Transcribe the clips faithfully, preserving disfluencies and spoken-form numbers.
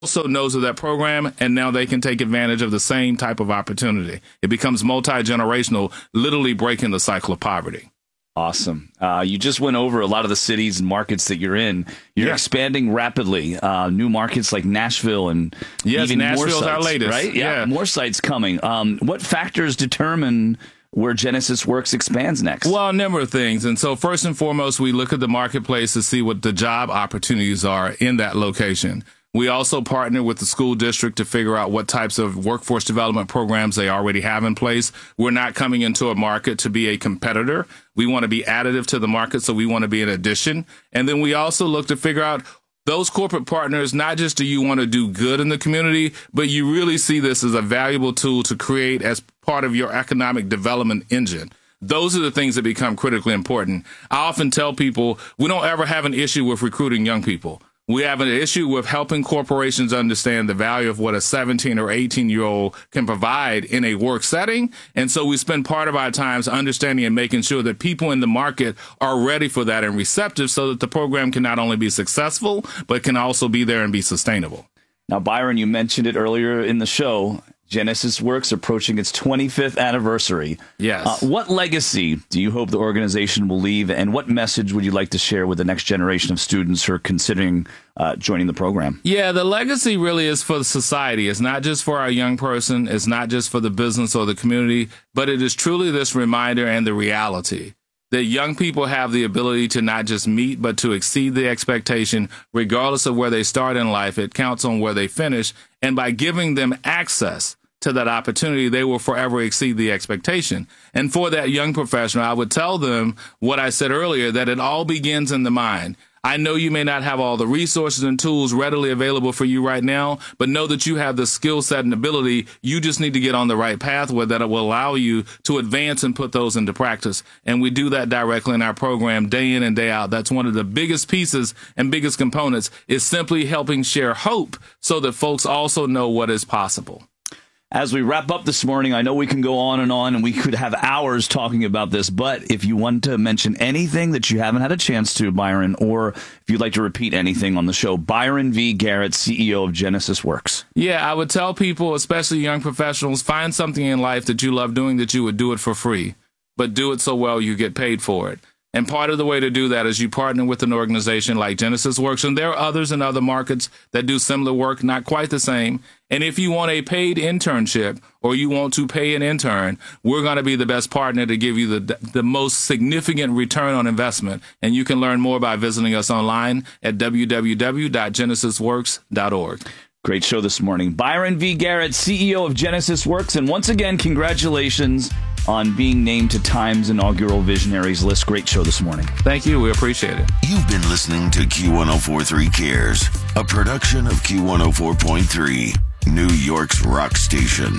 also knows of that program, and now they can take advantage of the same type of opportunity. It becomes multi-generational, literally breaking the cycle of poverty. Awesome. Uh, you just went over a lot of the cities and markets that you're in. You're yeah. expanding rapidly. Uh, new markets like Nashville and yes, even Nashville's more sites, our latest. Right? Yeah, yeah, more sites coming. Um, what factors determine where Genesis Works expands next? Well, a number of things. And so first and foremost, we look at the marketplace to see what the job opportunities are in that location. We also partner with the school district to figure out what types of workforce development programs they already have in place. We're not coming into a market to be a competitor. We want to be additive to the market, so we want to be an addition. And then we also look to figure out those corporate partners, not just do you want to do good in the community, but you really see this as a valuable tool to create as part of your economic development engine. Those are the things that become critically important. I often tell people we don't ever have an issue with recruiting young people. We have an issue with helping corporations understand the value of what a seventeen or eighteen year old can provide in a work setting. And so we spend part of our times understanding and making sure that people in the market are ready for that and receptive so that the program can not only be successful, but can also be there and be sustainable. Now, Byron, you mentioned it earlier in the show. Genesis Works approaching its twenty-fifth anniversary. Yes. Uh, what legacy do you hope the organization will leave, and what message would you like to share with the next generation of students who are considering uh, joining the program? Yeah, the legacy really is for the society. It's not just for our young person. It's not just for the business or the community, but it is truly this reminder and the reality that young people have the ability to not just meet, but to exceed the expectation, regardless of where they start in life. It counts on where they finish. And by giving them access to that opportunity, they will forever exceed the expectation. And for that young professional, I would tell them what I said earlier, that it all begins in the mind. I know you may not have all the resources and tools readily available for you right now, but know that you have the skill set and ability. You just need to get on the right pathway that will allow you to advance and put those into practice. And we do that directly in our program day in and day out. That's one of the biggest pieces and biggest components, is simply helping share hope so that folks also know what is possible. As we wrap up this morning, I know we can go on and on, and we could have hours talking about this, but if you want to mention anything that you haven't had a chance to, Byron, or if you'd like to repeat anything on the show, Byron V. Garrett, C E O of Genesis Works. Yeah, I would tell people, especially young professionals, find something in life that you love doing, that you would do it for free, but do it so well you get paid for it. And part of the way to do that is you partner with an organization like Genesis Works, and there are others in other markets that do similar work, not quite the same. And if you want a paid internship or you want to pay an intern, we're going to be the best partner to give you the the most significant return on investment. And you can learn more by visiting us online at w w w dot genesis works dot org. Great show this morning. Byron V. Garrett, C E O of Genesis Works. And once again, congratulations on being named to Time's inaugural Visionaries list. Great show this morning. Thank you. We appreciate it. You've been listening to Q one oh four point three Cares, a production of Q one oh four point three, New York's rock station.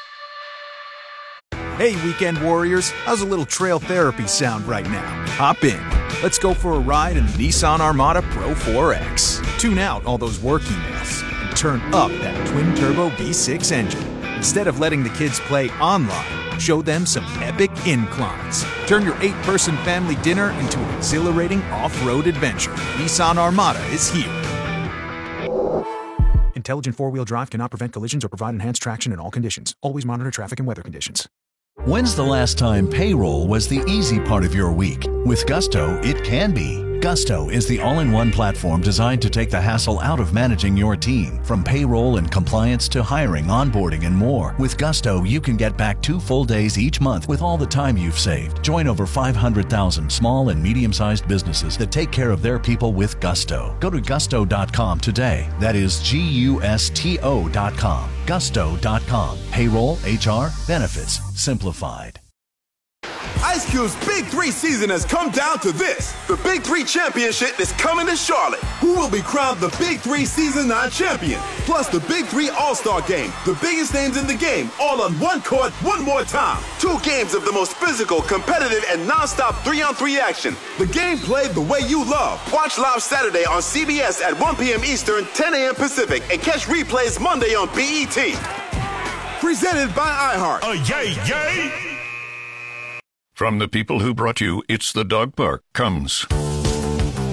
Hey, weekend warriors. How's a little trail therapy sound right now? Hop in. Let's go for a ride in the Nissan Armada Pro four X. Tune out all those work emails and turn up that twin-turbo V six engine. Instead of letting the kids play online, show them some epic inclines. Turn your eight-person family dinner into an exhilarating off-road adventure. Nissan Armada is here. Intelligent four-wheel drive cannot prevent collisions or provide enhanced traction in all conditions. Always monitor traffic and weather conditions. When's the last time payroll was the easy part of your week? With Gusto, it can be. Gusto is the all-in-one platform designed to take the hassle out of managing your team. From payroll and compliance to hiring, onboarding, and more. With Gusto, you can get back two full days each month with all the time you've saved. Join over five hundred thousand small and medium-sized businesses that take care of their people with Gusto. Go to gusto dot com today. That is G U S T O dot com. gusto dot com. Payroll, H R, benefits, simplified. Ice Cube's Big Three season has come down to this. The Big Three Championship is coming to Charlotte. Who will be crowned the Big Three Season nine champion? Plus the Big Three All-Star Game. The biggest names in the game, all on one court, one more time. Two games of the most physical, competitive, and non-stop three-on-three action. The game played the way you love. Watch live Saturday on C B S at one p.m. Eastern, ten a.m. Pacific, and catch replays Monday on B E T. Presented by iHeart. A yay, yay! From the people who brought you It's the Dog Park comes